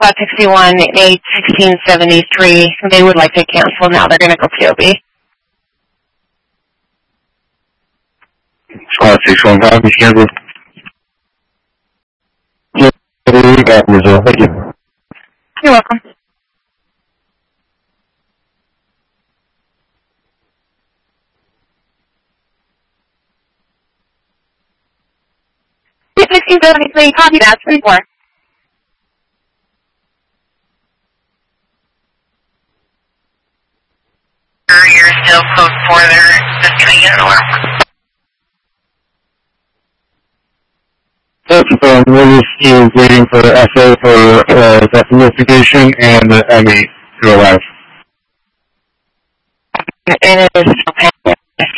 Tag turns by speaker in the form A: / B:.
A: Scott 61, 1673. They would like to cancel now. They're going to go POB.
B: Scott 615, be scheduled. Thank you.
A: You're welcome. Yeah, 1673, copy that, 34.
C: You're still code 4 there, just gonna get an alarm.
B: We're still waiting for the SA for that investigation and the ME to arrive.
A: It is